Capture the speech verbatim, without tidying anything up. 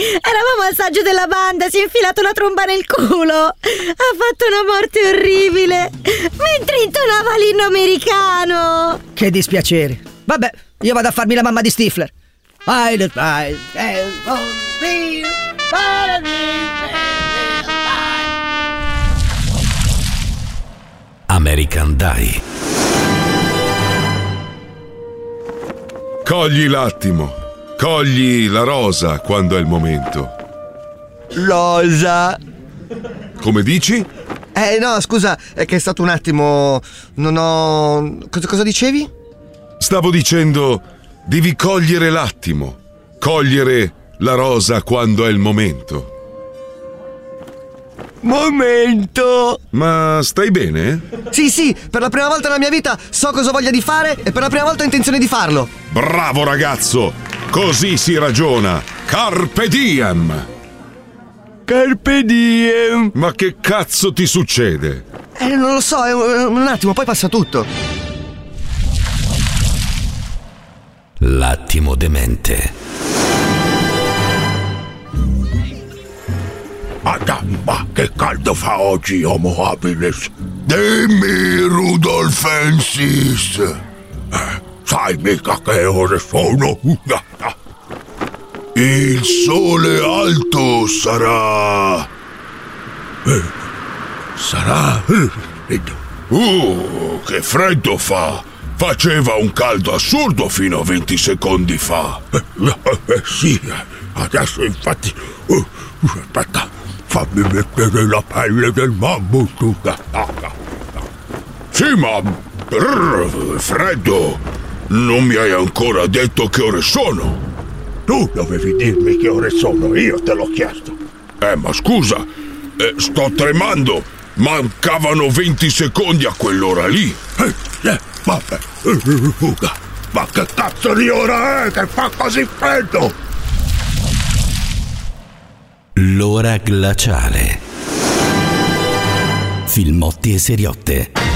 Eravamo al saggio della banda, si è infilato la tromba nel culo. Ha fatto una morte orribile mentre intonava l'inno americano. Che dispiacere. Vabbè, io vado a farmi la mamma di Stifler. American Dai. Cogli l'attimo, cogli la rosa quando è il momento. Rosa. Come dici? Eh no, scusa, è che è stato un attimo. Non ho. Cosa, cosa dicevi? Stavo dicendo, devi cogliere l'attimo, cogliere la rosa quando è il momento. Momento. Ma stai bene? Sì, sì, per la prima volta nella mia vita so cosa ho voglia di fare e per la prima volta ho intenzione di farlo. Bravo ragazzo, così si ragiona. Carpe diem. Carpe diem. Ma che cazzo ti succede? Eh, non lo so, è un, un attimo, poi passa tutto. L'attimo demente. Ma che caldo fa oggi, Homo habilis? Dimmi, Rudolfensis. Eh, sai mica che ore sono? Il sole alto sarà... Eh, sarà... Uh, che freddo fa! Faceva un caldo assurdo fino a venti secondi fa. Eh, eh, sì, adesso infatti... Uh, aspetta, fammi mettere la pelle del mammut. Sì, ma... Brr, freddo! Non mi hai ancora detto che ore sono. Tu dovevi dirmi che ore sono, io te l'ho chiesto. Eh, ma scusa, eh, sto tremando. Mancavano venti secondi a quell'ora lì. Eh, eh, vabbè. Ma che cazzo di ora è che fa così freddo? L'ora glaciale. Filmotti e seriotte.